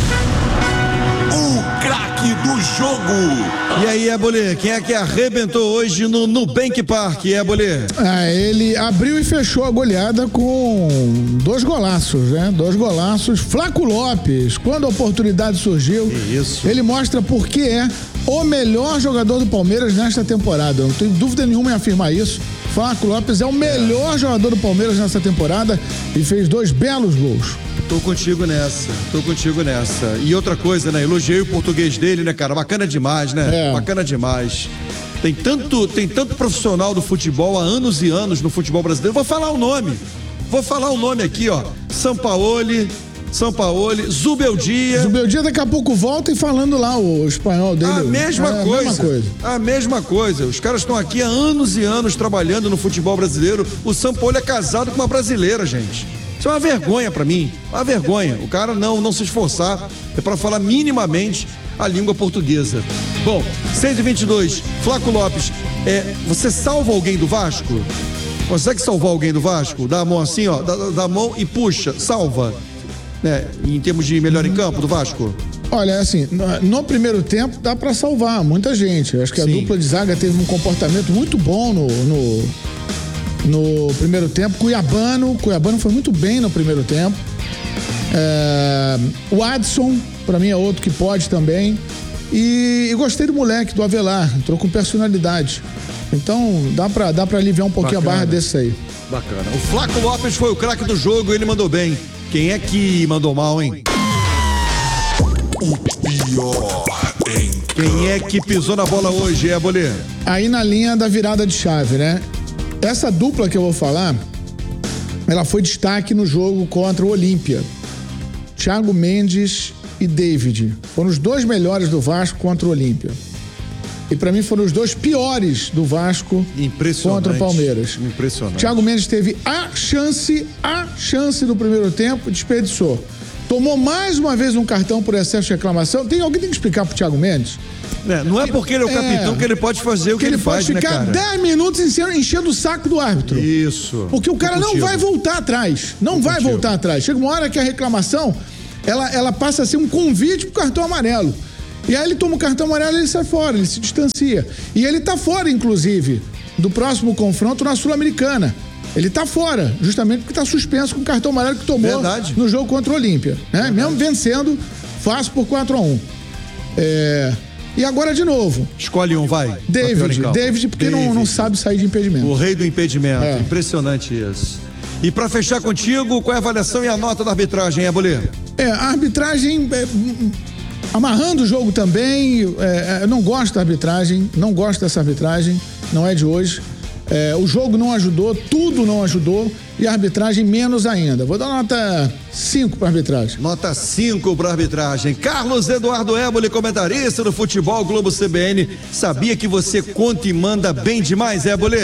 O craque do jogo. E aí, Ebolê, quem é que arrebentou hoje no Nubank Park, Ebolê? Ah, ele abriu e fechou a goleada com dois golaços, né? Dois golaços. Flaco Lopes, quando a oportunidade surgiu, Isso. ele mostra por que é o melhor jogador do Palmeiras nesta temporada. Eu não tenho dúvida nenhuma em afirmar isso. Flaco Lopes é o melhor jogador do Palmeiras nessa temporada e fez dois belos gols. Tô contigo nessa, tô contigo nessa. E outra coisa, né? Elogiei o português dele, né, cara? Bacana demais, né? É. Bacana demais. Tem tanto, tem tanto profissional do futebol há anos e anos no futebol brasileiro. Vou falar o nome. Vou falar o nome aqui, ó. Sampaoli, Sampaoli, Zubeldia. Zubeldia daqui a pouco volta e falando lá o espanhol dele. A mesma, é, coisa, a mesma coisa. A mesma coisa. Os caras estão aqui há anos e anos trabalhando no futebol brasileiro. O Sampaoli é casado com uma brasileira, gente. Isso é uma vergonha pra mim, uma vergonha. O cara não, não se esforçar é pra falar minimamente a língua portuguesa. Bom, seis e vinte e dois, Flaco Lopes, é, você salva alguém do Vasco? Consegue salvar alguém do Vasco? Dá a mão assim, ó, dá, dá a mão e puxa, salva. Né, em termos de melhor em campo do Vasco? Olha, assim, no, no primeiro tempo dá pra salvar muita gente. Eu acho que a Sim. dupla de zaga teve um comportamento muito bom no... no... No primeiro tempo, Cuiabano, Cuiabano foi muito bem no primeiro tempo. É, o Adson, pra mim é outro que pode também. E, e gostei do moleque, do Avelar, entrou com personalidade. Então dá pra, dá pra aliviar um pouquinho Bacana. a barra desse aí. Bacana. O Flaco Lopes foi o craque do jogo, ele mandou bem. Quem é que mandou mal, hein? O pior em Quem é que pisou na bola hoje, é, Bolê? Aí na linha da virada de chave, né? Essa dupla que eu vou falar, ela foi destaque no jogo contra o Olímpia. Thiago Mendes e David. Foram os dois melhores do Vasco contra o Olímpia. E para mim foram os dois piores do Vasco contra o Palmeiras. Impressionante. Thiago Mendes teve a chance, a chance do primeiro tempo, desperdiçou. Tomou mais uma vez um cartão por excesso de reclamação. Tem alguém que tem que explicar pro Thiago Mendes? É, não é porque ele é o capitão é, que ele pode fazer o que, que ele, ele faz, né, cara? Ele pode ficar dez minutos enchendo, enchendo o saco do árbitro. Isso. Porque o cara não vai voltar atrás. Não vai voltar atrás. Chega uma hora que a reclamação, ela, ela passa a ser um convite pro cartão amarelo. E aí ele toma o cartão amarelo e ele sai fora, ele se distancia. E ele tá fora, inclusive, do próximo confronto na Sul-Americana. Ele tá fora, justamente porque tá suspenso com o cartão amarelo que tomou Verdade. no jogo contra o Olímpia. Né? Mesmo vencendo, fácil por quatro a um. É... E agora de novo. Escolhe um, vai. David, David porque David. Não, não sabe sair de impedimento. O rei do impedimento, é. Impressionante isso. E pra fechar contigo, qual é a avaliação e a nota da arbitragem, Ebolê? É, a arbitragem... É... Amarrando o jogo também, é, eu não gosto da arbitragem, não gosto dessa arbitragem, não é de hoje. É, o jogo não ajudou, tudo não ajudou e a arbitragem menos ainda. Vou dar nota cinco para arbitragem. Nota cinco para arbitragem. Carlos Eduardo Éboli, comentarista do Futebol Globo C B N. Sabia que você conta e manda bem demais, Éboli?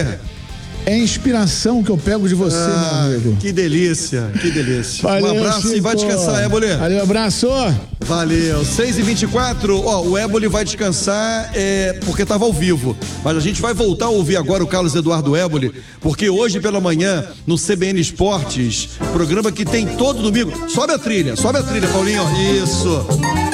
É inspiração que eu pego de você, ah, meu amigo. Que delícia, que delícia. Valeu, um abraço Chico. E vai descansar, Éboli. Valeu, abraço. Valeu. seis e vinte e quatro, ó, o Éboli vai descansar é, porque estava ao vivo. Mas a gente vai voltar a ouvir agora o Carlos Eduardo Éboli, porque hoje pela manhã, no C B N Esportes, programa que tem todo domingo. Sobe a trilha, sobe a trilha, Paulinho. Isso.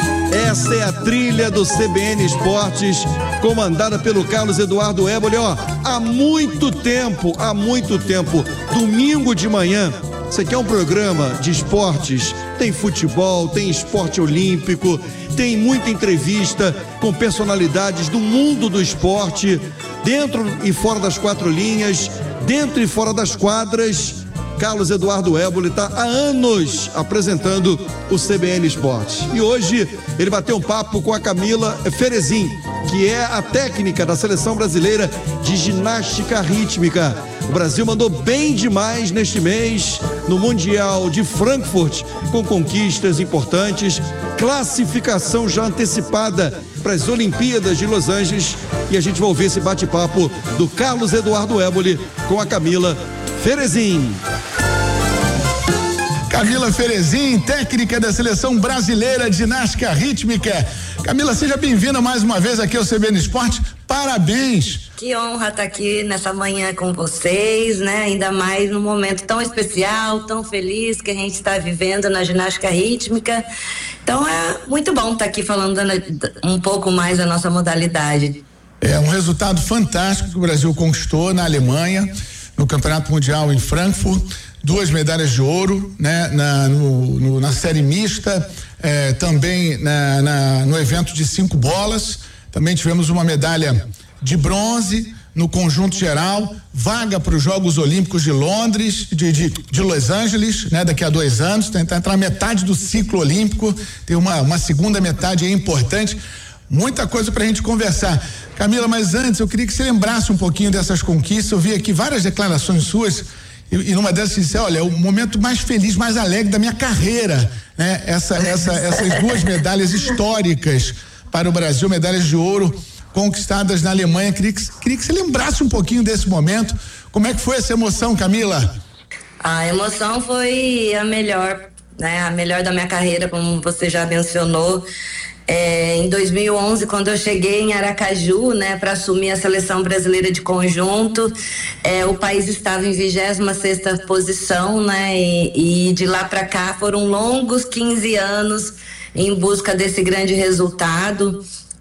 Essa é a trilha do C B N Esportes, comandada pelo Carlos Eduardo Éboli, ó, há muito tempo, há muito tempo, domingo de manhã. Você quer um programa de esportes? Tem futebol, tem esporte olímpico, tem muita entrevista com personalidades do mundo do esporte, dentro e fora das quatro linhas, dentro e fora das quadras. Carlos Eduardo Éboli está há anos apresentando o C B N Esportes. E hoje ele bateu um papo com a Camila Ferezin, que é a técnica da seleção brasileira de ginástica rítmica. O Brasil mandou bem demais neste mês no Mundial de Frankfurt, com conquistas importantes, classificação já antecipada para as Olimpíadas de Los Angeles. E a gente vai ouvir esse bate-papo do Carlos Eduardo Éboli com a Camila Ferezin. Camila Ferezin, técnica da seleção brasileira de ginástica rítmica. Camila, seja bem-vinda mais uma vez aqui ao C B N Esporte. Parabéns! Que honra estar aqui nessa manhã com vocês, né? Ainda mais num momento tão especial, tão feliz que a gente está vivendo na ginástica rítmica. Então é muito bom estar aqui falando um pouco mais da nossa modalidade. É um resultado fantástico que o Brasil conquistou na Alemanha, no Campeonato Mundial em Frankfurt. Duas medalhas de ouro, né? Na, no, no, na série mista, eh, também na, na, no evento de cinco bolas. Também tivemos uma medalha de bronze no conjunto geral, vaga para os Jogos Olímpicos de Londres, de, de, de Los Angeles, né? Daqui a dois anos, tentar entrar na metade do ciclo olímpico, tem uma, uma segunda metade aí importante. Muita coisa pra gente conversar. Camila, mas antes eu queria que você lembrasse um pouquinho dessas conquistas. Eu vi aqui várias declarações suas. E, e numa dessas você disse, olha, é o momento mais feliz, mais alegre da minha carreira, né? Essa, essa, essas duas medalhas históricas para o Brasil, medalhas de ouro conquistadas na Alemanha. Queria que, queria que você lembrasse um pouquinho desse momento. Como é que foi essa emoção, Camila? A emoção foi a melhor, né? A melhor da minha carreira, como você já mencionou. É, em dois mil e onze, quando eu cheguei em Aracaju, né, para assumir a seleção brasileira de conjunto, é, o país estava em vigésima sexta posição, né, e, e de lá para cá foram longos quinze anos em busca desse grande resultado.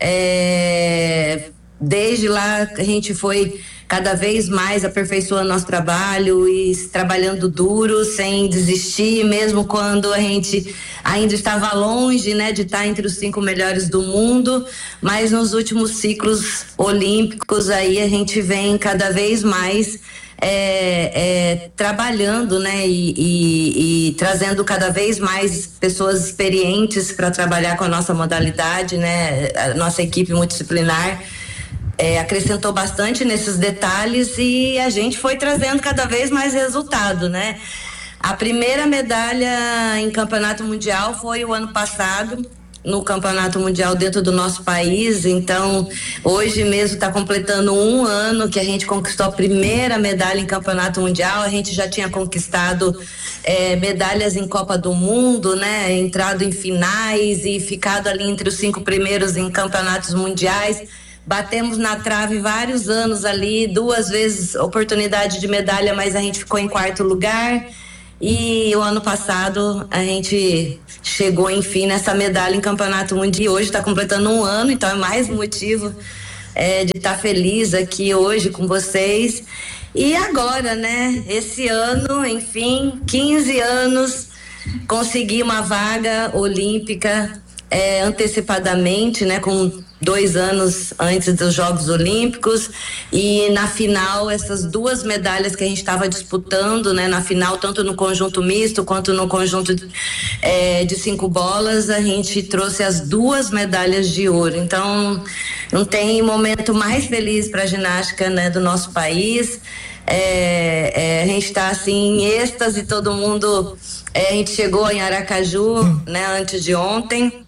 É, desde lá a gente foi cada vez mais aperfeiçoando nosso trabalho e trabalhando duro, sem desistir, mesmo quando a gente ainda estava longe, né, de estar entre os cinco melhores do mundo, mas nos últimos ciclos olímpicos aí a gente vem cada vez mais é, é, trabalhando, né, e, e, e trazendo cada vez mais pessoas experientes para trabalhar com a nossa modalidade, né, a nossa equipe multidisciplinar. É, acrescentou bastante nesses detalhes e a gente foi trazendo cada vez mais resultado, né? A primeira medalha em campeonato mundial foi o ano passado, no Campeonato Mundial dentro do nosso país. Então, hoje mesmo está completando um ano que a gente conquistou a primeira medalha em Campeonato Mundial. A gente já tinha conquistado é, medalhas em Copa do Mundo, né? Entrado em finais e ficado ali entre os cinco primeiros em campeonatos mundiais. Batemos na trave vários anos ali, duas vezes oportunidade de medalha, mas a gente ficou em quarto lugar. E o ano passado a gente chegou enfim nessa medalha em Campeonato Mundial. Hoje está completando um ano, então é mais motivo é, de estar tá feliz aqui hoje com vocês. E agora, né, esse ano, enfim, quinze anos, consegui uma vaga olímpica é, antecipadamente, né, com dois anos antes dos Jogos Olímpicos, e na final essas duas medalhas que a gente estava disputando, né, na final tanto no conjunto misto quanto no conjunto de, é, de cinco bolas, a gente trouxe as duas medalhas de ouro. Então não tem momento mais feliz para a ginástica, né, do nosso país. É, é, a gente está assim em êxtase, todo mundo, é, a gente chegou em Aracaju, né, antes de ontem.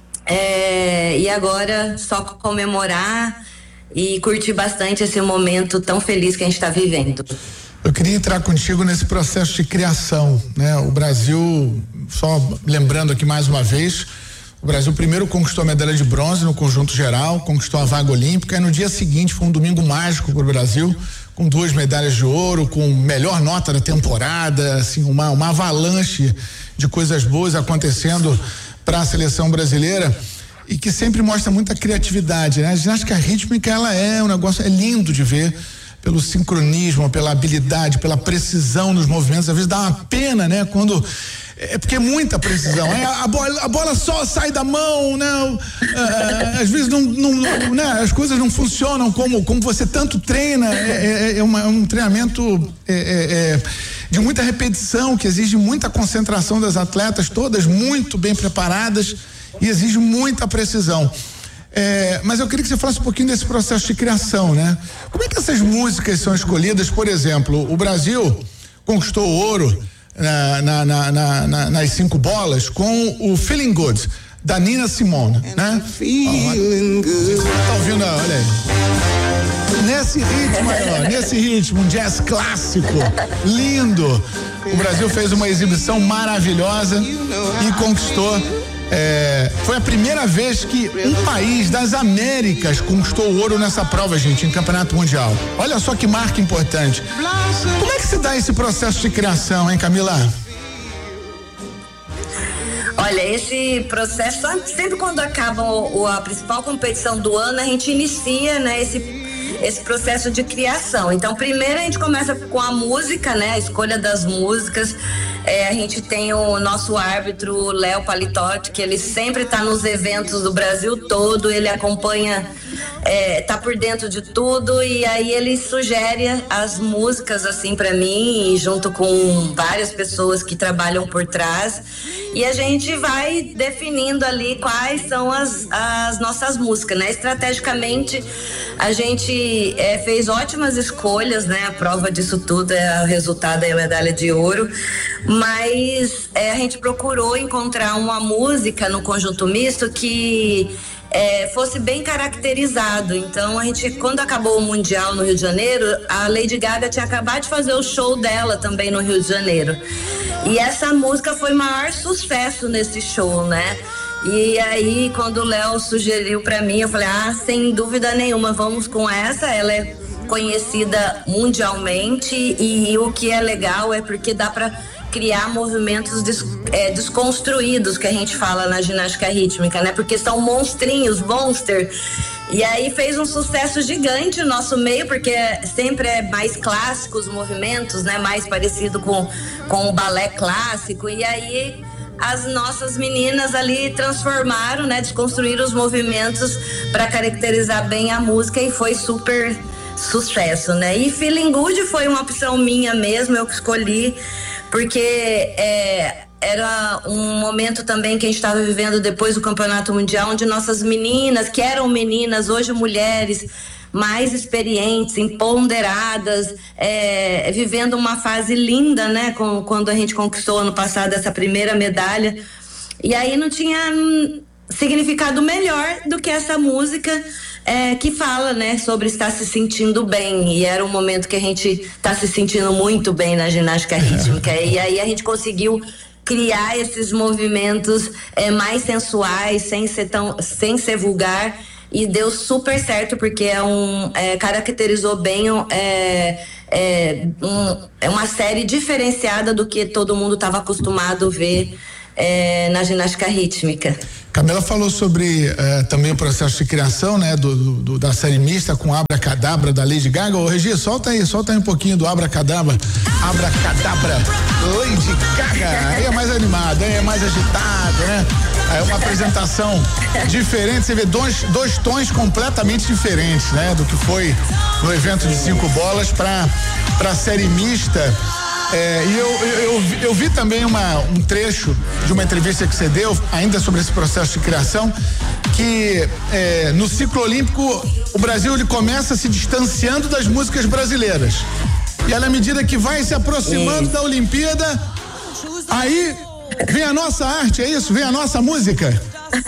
É, e agora só comemorar e curtir bastante esse momento tão feliz que a gente está vivendo. Eu queria entrar contigo nesse processo de criação, né? O Brasil, só lembrando aqui mais uma vez, o Brasil primeiro conquistou a medalha de bronze no conjunto geral, conquistou a vaga olímpica, e no dia seguinte foi um domingo mágico para o Brasil, com duas medalhas de ouro, com melhor nota da temporada, assim, uma, uma avalanche de coisas boas acontecendo para a seleção brasileira, e que sempre mostra muita criatividade, né? A ginástica rítmica, ela é um negócio, é lindo de ver, pelo sincronismo, pela habilidade, pela precisão nos movimentos. Às vezes dá uma pena, né? Quando é porque é muita precisão, é, a, bola, a bola só sai da mão, né? É, às vezes não, não, não, né? As coisas não funcionam como, como você tanto treina. É, é, é, uma, é um treinamento é, é, é, de muita repetição, que exige muita concentração das atletas, todas muito bem preparadas, e exige muita precisão. É, mas eu queria que você falasse um pouquinho desse processo de criação, né? Como é que essas músicas são escolhidas? Por exemplo, o Brasil conquistou ouro na, na, na, na, na, nas cinco bolas com o Feeling Good, da Nina Simone, né? Feeling good. Você tá ouvindo, olha aí. Nesse ritmo aí, ó, nesse ritmo, um jazz clássico, lindo. O Brasil fez uma exibição maravilhosa e conquistou. É, foi a primeira vez que um país das Américas conquistou ouro nessa prova, gente, em Campeonato Mundial. Olha só que marca importante. Como é que se dá esse processo de criação, hein, Camila? Olha, esse processo, sempre quando acaba o, a principal competição do ano, a gente inicia, né, esse, esse processo de criação. Então, primeiro a gente começa com a música, né, a escolha das músicas. É, a gente tem o nosso árbitro, Léo Palitotti, que ele sempre está nos eventos do Brasil todo, ele acompanha, é, tá por dentro de tudo, e aí ele sugere as músicas assim para mim, junto com várias pessoas que trabalham por trás, e a gente vai definindo ali quais são as, as nossas músicas, né? Estrategicamente, a gente é, fez ótimas escolhas, né? A prova disso tudo é o resultado da medalha de ouro. Mas é, a gente procurou encontrar uma música no conjunto misto que é, fosse bem caracterizado. Então a gente, quando acabou o Mundial no Rio de Janeiro, a Lady Gaga tinha acabado de fazer o show dela também no Rio de Janeiro. E essa música foi o maior sucesso nesse show, né? E aí, quando o Léo sugeriu pra mim, eu falei, ah, sem dúvida nenhuma, vamos com essa. Ela é conhecida mundialmente, e, e o que é legal é porque dá pra criar movimentos des, é, desconstruídos, que a gente fala na ginástica rítmica, né? Porque são monstrinhos, monster. E aí fez um sucesso gigante no nosso meio, porque sempre é mais clássico os movimentos, né? Mais parecido com, com o balé clássico. E aí as nossas meninas ali transformaram, né? Desconstruíram os movimentos para caracterizar bem a música, e foi super sucesso, né? E Feeling Good foi uma opção minha mesmo, eu que escolhi, porque é, era um momento também que a gente estava vivendo depois do Campeonato Mundial, onde nossas meninas, que eram meninas, hoje mulheres, mais experientes, empoderadas, é, vivendo uma fase linda, né? Com, quando a gente conquistou ano passado essa primeira medalha. E aí não tinha significado melhor do que essa música é, que fala, né, sobre estar se sentindo bem, e era um momento que a gente tá se sentindo muito bem na ginástica rítmica, e aí a gente conseguiu criar esses movimentos é, mais sensuais, sem ser tão, sem ser vulgar, e deu super certo, porque é um é, caracterizou bem é, é, um, é uma série diferenciada do que todo mundo estava acostumado a ver é, na ginástica rítmica. Camila falou sobre eh, também o processo de criação, né, do, do, da série mista com Abracadabra da Lady Gaga. Ô, Regi, solta aí, solta aí um pouquinho do Abracadabra. Abracadabra, Lady Gaga. Aí é mais animado, aí é mais agitado, né? É uma apresentação diferente. Você vê dois, dois tons completamente diferentes, né, do que foi no evento de cinco bolas para para série mista. É, e eu, eu, eu, eu vi também uma, um trecho de uma entrevista que você deu, ainda sobre esse processo de criação, que é, no ciclo olímpico o Brasil ele começa se distanciando das músicas brasileiras. E à medida que vai se aproximando da Olimpíada, aí vem a nossa arte, é isso? Vem a nossa música.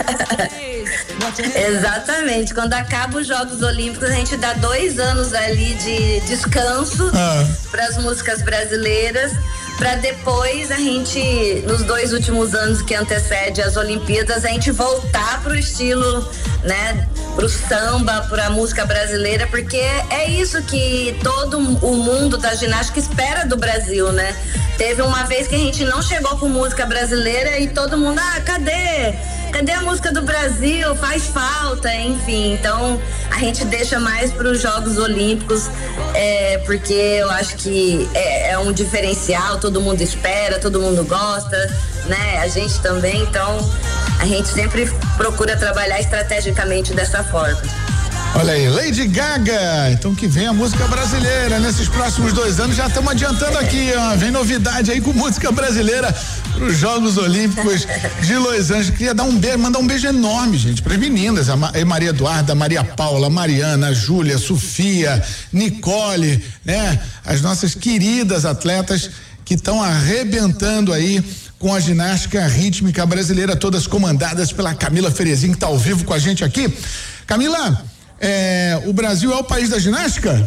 Exatamente, quando acaba os Jogos Olímpicos a gente dá dois anos ali de descanso ah. para as músicas brasileiras, para depois a gente, nos dois últimos anos que antecede as Olimpíadas, a gente voltar pro estilo, né, pro samba, pra música brasileira, porque é isso que todo o mundo da ginástica espera do Brasil, né? Teve uma vez que a gente não chegou com música brasileira e todo mundo, ah, cadê? Cadê a música do Brasil? Faz falta, enfim. Então, a gente deixa mais para os Jogos Olímpicos, é, porque eu acho que é, é um diferencial, todo mundo espera, todo mundo gosta, né? A gente também, então, a gente sempre procura trabalhar estrategicamente dessa forma. Olha aí, Lady Gaga, então que vem a música brasileira nesses próximos dois anos, já estamos adiantando aqui, ó, vem novidade aí com música brasileira para os Jogos Olímpicos de Los Angeles. Queria dar um beijo, mandar um beijo enorme, gente, para as meninas, a Maria Eduarda, a Maria Paula, a Mariana, a Júlia, a Sofia, Nicole, né? As nossas queridas atletas que estão arrebentando aí com a ginástica rítmica brasileira, todas comandadas pela Camila Ferezin, que está ao vivo com a gente aqui. Camila, É, o Brasil é o país da ginástica?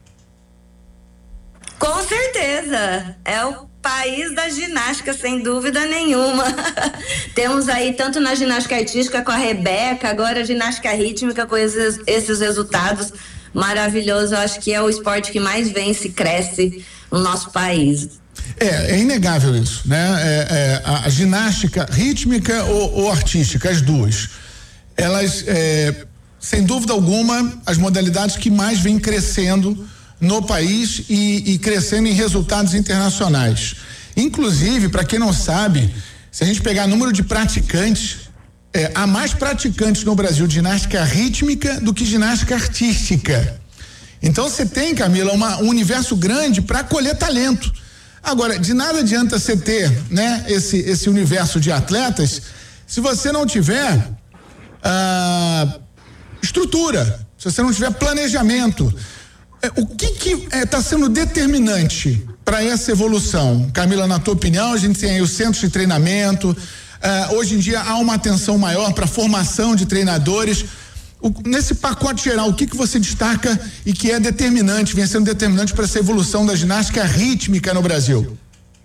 Com certeza, é o país da ginástica, sem dúvida nenhuma. Temos aí tanto na ginástica artística com a Rebeca, agora a ginástica rítmica com esses, esses resultados maravilhosos. Eu acho que é o esporte que mais vence e cresce no nosso país. É, é inegável isso, né? É, é, a, a ginástica rítmica ou, ou artística, as duas, elas é, sem dúvida alguma, as modalidades que mais vêm crescendo no país e, e crescendo em resultados internacionais. Inclusive, para quem não sabe, se a gente pegar número de praticantes, é, há mais praticantes no Brasil de ginástica rítmica do que ginástica artística. Então você tem, Camila, uma, um universo grande para colher talento. Agora, de nada adianta você ter, né, esse, esse universo de atletas se você não tiver ah, estrutura, se você não tiver planejamento. O que que está sendo determinante para essa evolução? Camila, na tua opinião, a gente tem aí os centros de treinamento, uh, hoje em dia há uma atenção maior para a formação de treinadores. O, nesse pacote geral, o que que você destaca e que é determinante, vem sendo determinante para essa evolução da ginástica rítmica no Brasil?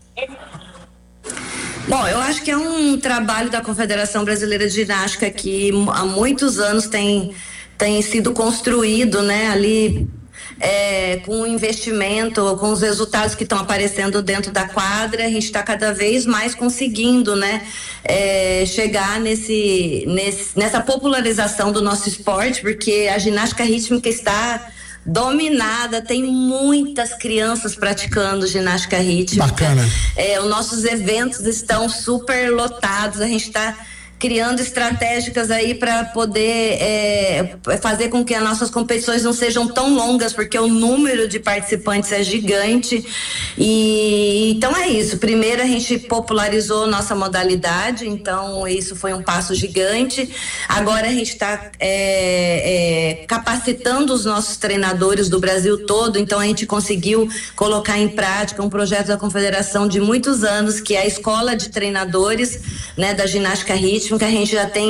Bom, eu acho que é um trabalho da Confederação Brasileira de Ginástica que há muitos anos tem, tem sido construído, né, ali é, com o investimento, com os resultados que estão aparecendo dentro da quadra. A gente está cada vez mais conseguindo, né, é, chegar nesse, nesse, nessa popularização do nosso esporte, porque a ginástica rítmica está dominada, tem muitas crianças praticando ginástica rítmica. Bacana. É, os nossos eventos estão super lotados, a gente está criando estratégicas aí para poder é, fazer com que as nossas competições não sejam tão longas, porque o número de participantes é gigante. E então é isso, primeiro a gente popularizou nossa modalidade, então isso foi um passo gigante. Agora a gente está é, é, capacitando os nossos treinadores do Brasil todo, então a gente conseguiu colocar em prática um projeto da Confederação de muitos anos, que é a Escola de Treinadores, né, da Ginástica Rítmica. A gente já tem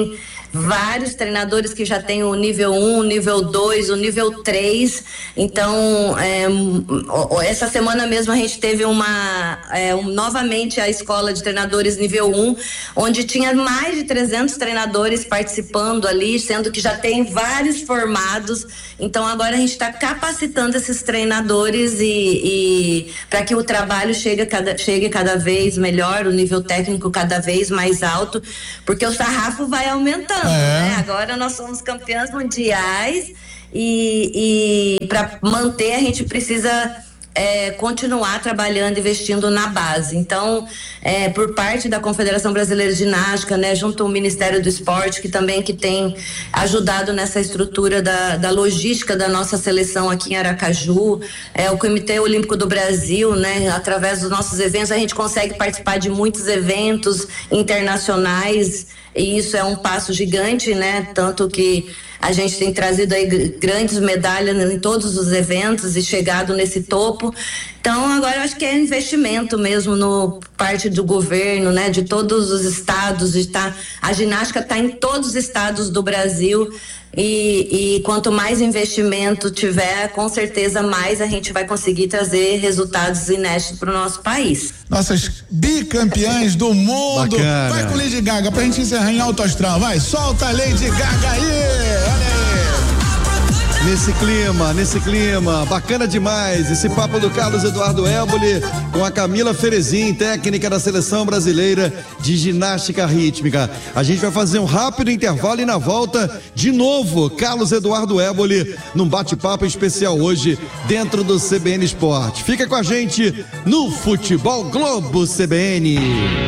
vários treinadores que já têm o nível um, o nível dois, o nível três. Então, é, essa semana mesmo a gente teve uma, é, um, novamente a escola de treinadores nível um, onde tinha mais de trezentos treinadores participando ali, sendo que já tem vários formados. Então, agora a gente está capacitando esses treinadores e, e para que o trabalho chegue cada, chegue cada vez melhor, o nível técnico cada vez mais alto, porque o sarrafo vai aumentando. É. Né? Agora nós somos campeãs mundiais e, e para manter a gente precisa é, continuar trabalhando, investindo na base. Então, é, por parte da Confederação Brasileira de Ginástica, né, junto ao Ministério do Esporte, que também que tem ajudado nessa estrutura da, da logística da nossa seleção aqui em Aracaju, é, o Comitê Olímpico do Brasil, né, através dos nossos eventos, a gente consegue participar de muitos eventos internacionais. E isso é um passo gigante, né? Tanto que a gente tem trazido aí grandes medalhas em todos os eventos e chegado nesse topo. Então, agora eu acho que é investimento mesmo no parte do governo, né? De todos os estados, de tá, a ginástica está em todos os estados do Brasil. E, e quanto mais investimento tiver, com certeza mais a gente vai conseguir trazer resultados inéditos para o nosso país. Nossas bicampeãs do mundo. Bacana. Vai com Lady Gaga pra gente encerrar em alto astral. Vai, solta a Lady Gaga aí. Olha aí. Nesse clima, nesse clima, bacana demais, esse papo do Carlos Eduardo Éboli com a Camila Ferezin, técnica da Seleção Brasileira de Ginástica Rítmica. A gente vai fazer um rápido intervalo e na volta, de novo, Carlos Eduardo Éboli num bate-papo especial hoje dentro do C B N Esporte. Fica com a gente no Futebol Globo C B N.